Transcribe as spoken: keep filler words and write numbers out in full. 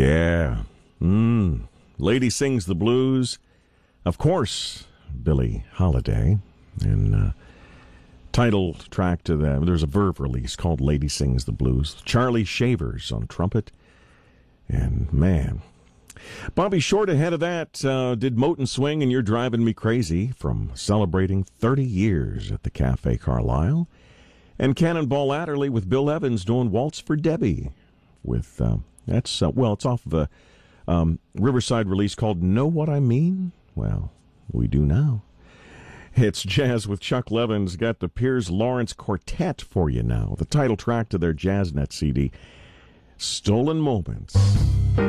Yeah. Mm. Lady Sings the Blues. Of course, Billie Holiday. And uh, title track to them, there's a Verve release called Lady Sings the Blues. Charlie Shavers on trumpet. And man, Bobby Short ahead of that uh, did Moten Swing and You're Driving Me Crazy from celebrating thirty years at the Cafe Carlisle. And Cannonball Adderley with Bill Evans doing Waltz for Debbie. With, uh, that's, uh, well, it's off of a um, Riverside release called Know What I Mean? Well, we do now. It's Jazz with Chuck Levins. Got the Piers Lawrence Quartet for you now. The title track to their JazzNet C D, Stolen Moments.